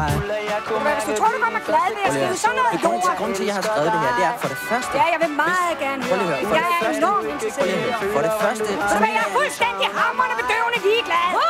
Hvis du tror, du gør mig glad ved at skrive sådan noget lort. Grunden til, at jeg har skrevet det her, det er for det første... Ja, jeg vil meget gerne høre. Jeg er enormt interesseret. For det første... Jeg er fuldstændig hamrende bedøvende ligeglad.